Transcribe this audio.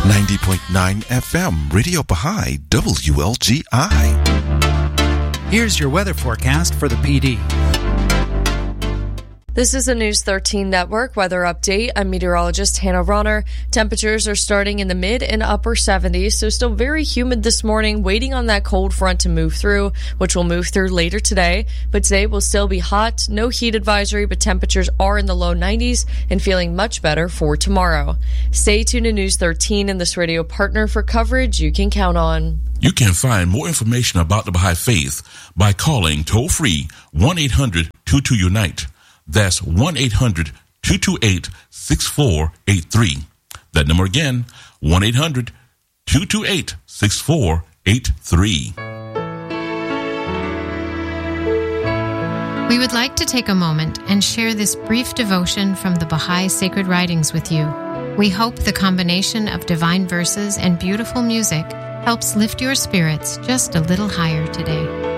90.9 FM, Radio Baha'i, WLGI. Here's your weather forecast for the PD. This is the News 13 Network weather update. I'm meteorologist Hannah Ronner. Temperatures are starting in the mid and upper 70s, so still very humid this morning, waiting on that cold front to move through, which will move through later today. But today will still be hot, no heat advisory, but temperatures are in the low 90s and feeling much better for tomorrow. Stay tuned to News 13 and this radio partner for coverage you can count on. You can find more information about the Baha'i Faith by calling toll-free 1-800-22-UNITE. That's 1-800-228-6483. That number again, 1-800-228-6483. We would like to take a moment and share this brief devotion from the Baha'i Sacred Writings with you. We hope the combination of divine verses and beautiful music helps lift your spirits just a little higher today.